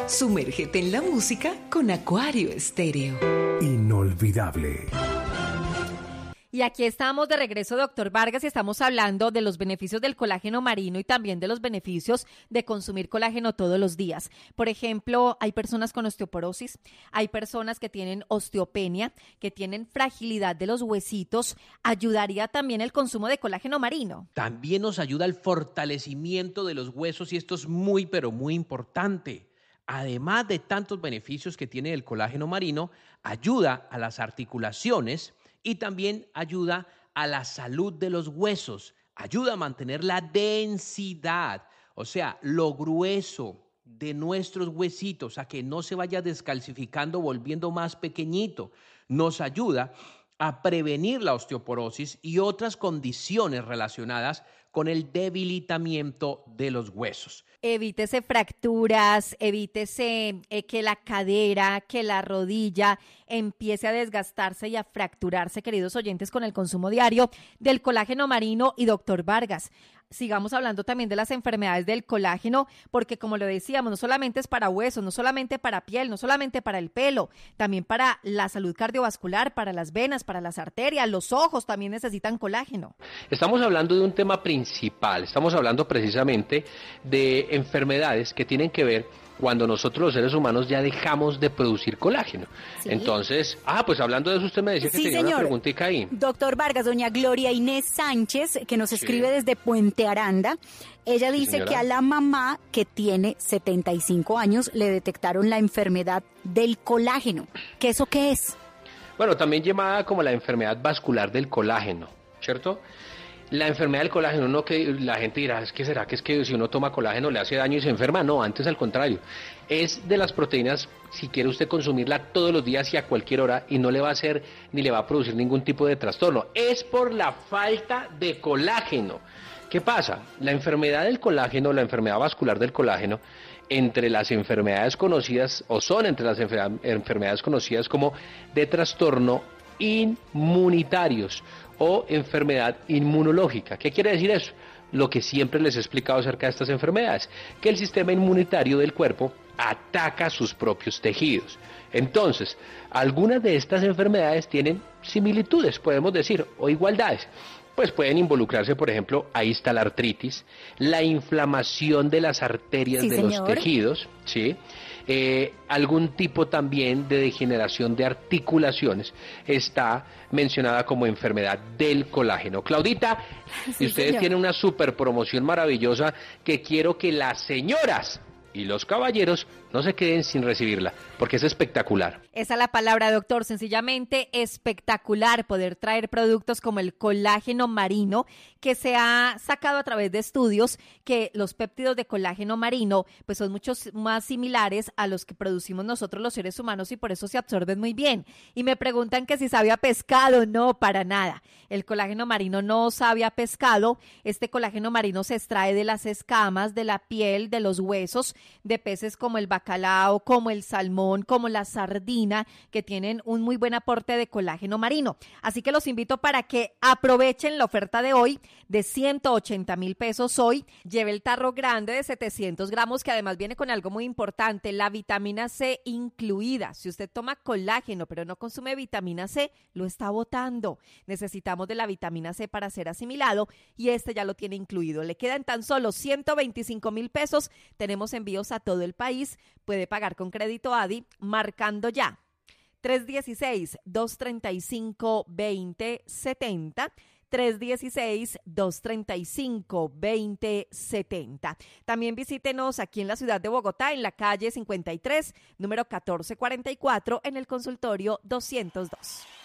Sumérgete en la música con Acuario Estéreo. Inolvidable. Y aquí estamos de regreso, doctor Vargas, y estamos hablando de los beneficios del colágeno marino y también de los beneficios de consumir colágeno todos los días. Por ejemplo, hay personas con osteoporosis, hay personas que tienen osteopenia, que tienen fragilidad de los huesitos. ¿Ayudaría también el consumo de colágeno marino? También nos ayuda al fortalecimiento de los huesos y esto es muy, pero muy importante. Además de tantos beneficios que tiene el colágeno marino, ayuda a las articulaciones y también ayuda a la salud de los huesos, ayuda a mantener la densidad, o sea, lo grueso de nuestros huesitos, a que no se vaya descalcificando, volviendo más pequeñito. Nos ayuda a prevenir la osteoporosis y otras condiciones relacionadas con el debilitamiento de los huesos. Evítese fracturas, evítese que la cadera, que la rodilla empiece a desgastarse y a fracturarse, queridos oyentes, con el consumo diario del colágeno marino. Y doctor Vargas, sigamos hablando también de las enfermedades del colágeno, porque como lo decíamos, no solamente es para huesos, no solamente para piel, no solamente para el pelo, también para la salud cardiovascular, para las venas, para las arterias, los ojos también necesitan colágeno. Estamos hablando de un tema principal, estamos hablando precisamente de enfermedades que tienen que ver cuando nosotros los seres humanos ya dejamos de producir colágeno. ¿Sí? Entonces, pues hablando de eso, usted me decía que tenía una preguntita ahí. Doctor Vargas, doña Gloria Inés Sánchez, que nos escribe desde Puente Aranda, ella dice que a la mamá que tiene 75 años le detectaron la enfermedad del colágeno. ¿Qué eso qué es? Bueno, también llamada como la enfermedad vascular del colágeno, ¿cierto? La enfermedad del colágeno, no que la gente dirá, ¿será que si uno toma colágeno le hace daño y se enferma? No, antes al contrario. Es de las proteínas, si quiere usted consumirla todos los días y a cualquier hora y no le va a hacer ni le va a producir ningún tipo de trastorno. Es por la falta de colágeno. ¿Qué pasa? La enfermedad del colágeno, la enfermedad vascular del colágeno, entre las enfermedades conocidas, o son entre las enfermedades conocidas como de trastorno inmunitarios o enfermedad inmunológica. ¿Qué quiere decir eso? Lo que siempre les he explicado acerca de estas enfermedades, que el sistema inmunitario del cuerpo ataca sus propios tejidos. Entonces, algunas de estas enfermedades tienen similitudes, podemos decir, o igualdades. Pues pueden involucrarse, por ejemplo, ahí está la artritis, la inflamación de las arterias de los tejidos, ¿sí? Algún tipo también de degeneración de articulaciones está mencionada como enfermedad del colágeno. Claudita, y ustedes tienen una super promoción maravillosa que quiero que las señoras y los caballeros no se queden sin recibirla, porque es espectacular. Esa es la palabra, doctor, sencillamente espectacular poder traer productos como el colágeno marino, que se ha sacado a través de estudios que los péptidos de colágeno marino pues son muchos más similares a los que producimos nosotros los seres humanos y por eso se absorben muy bien. Y me preguntan que si sabe a pescado. No, para nada. El colágeno marino no sabe a pescado. Este colágeno marino se extrae de las escamas, de la piel, de los huesos, de peces como el bacalao, como el salmón, como la sardina, que tienen un muy buen aporte de colágeno marino. Así que los invito para que aprovechen la oferta de hoy de 180,000 pesos hoy. Lleve el tarro grande de 700 gramos, que además viene con algo muy importante, la vitamina C incluida. Si usted toma colágeno pero no consume vitamina C, lo está botando. Necesitamos de la vitamina C para ser asimilado y este ya lo tiene incluido. Le quedan tan solo 125,000 pesos. Tenemos envíos a todo el país. Puede pagar con crédito ADI marcando ya 316-235-2070, 316-235-2070. También visítenos aquí en la ciudad de Bogotá, en la calle 53, número 1444, en el consultorio 202.